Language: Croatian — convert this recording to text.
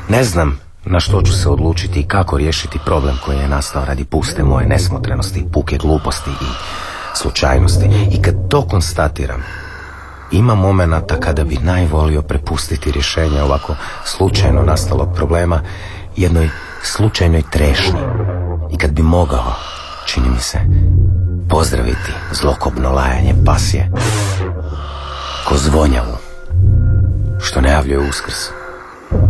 Ne znam na što ću se odlučiti i kako riješiti problem koji je nastao radi puste moje nesmotrenosti, puke gluposti i slučajnosti. I kad to konstatiram, ima momenata kada bi najvolio prepustiti rješenje ovako slučajno nastalog problema jednoj slučajnoj trešnji. I kad bi mogao, čini mi se, pozdraviti zlokobno lajanje pasje ko zvonjavu što najavljuje Uskrs.